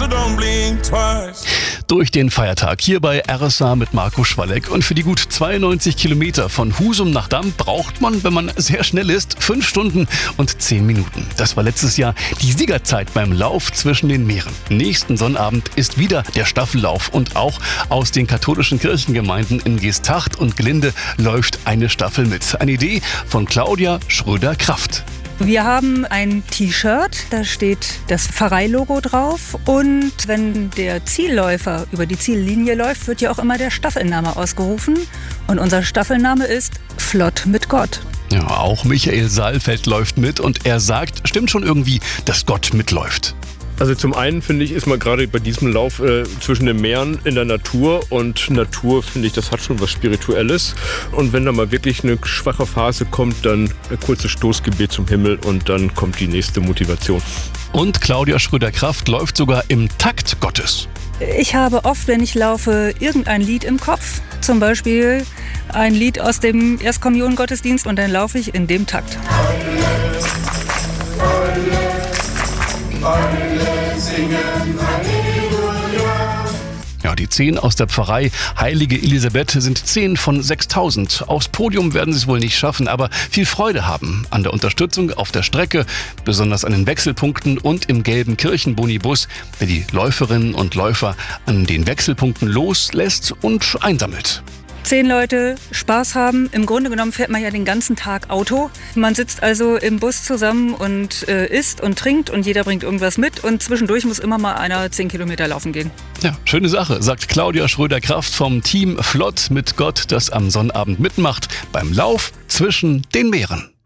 so don't blink twice. Durch den Feiertag hier bei RSA mit Marco Schwalleck. Und für die gut 92 Kilometer von Husum nach Damm braucht man, wenn man sehr schnell ist, 5 Stunden und 10 Minuten. Das war letztes Jahr die Siegerzeit beim Lauf zwischen den Meeren. Nächsten Sonnabend ist wieder der Staffellauf und auch aus den katholischen Kirchengemeinden in Geesthacht und Glinde läuft eine Staffel mit. Eine Idee von Claudia Schröder-Kraft. Wir haben ein T-Shirt, da steht das Pfarreilogo drauf und wenn der Zielläufer über die Ziellinie läuft, wird ja auch immer der Staffelname ausgerufen und unser Staffelname ist Flott mit Gott. Ja, auch Michael Saalfeld läuft mit und er sagt, stimmt schon irgendwie, dass Gott mitläuft. Also zum einen finde ich, ist man gerade bei diesem Lauf zwischen den Meeren in der Natur und Natur, finde ich, das hat schon was Spirituelles. Und wenn da mal wirklich eine schwache Phase kommt, dann ein kurzes Stoßgebet zum Himmel und dann kommt die nächste Motivation. Und Claudia Schröder-Kraft läuft sogar im Takt Gottes. Ich habe oft, wenn ich laufe, irgendein Lied im Kopf. Zum Beispiel ein Lied aus dem Erstkommunion-Gottesdienst und dann laufe ich in dem Takt. Ja, die 10 aus der Pfarrei Heilige Elisabeth sind 10 von 6000. Aufs Podium werden sie es wohl nicht schaffen, aber viel Freude haben an der Unterstützung auf der Strecke, besonders an den Wechselpunkten und im gelben Kirchenbonibus, der die Läuferinnen und Läufer an den Wechselpunkten loslässt und einsammelt. 10 Leute Spaß haben. Im Grunde genommen fährt man ja den ganzen Tag Auto. Man sitzt also im Bus zusammen und isst und trinkt und jeder bringt irgendwas mit und zwischendurch muss immer mal einer 10 Kilometer laufen gehen. Ja, schöne Sache, sagt Claudia Schröder-Kraft vom Team Flott mit Gott, das am Sonnabend mitmacht beim Lauf zwischen den Meeren.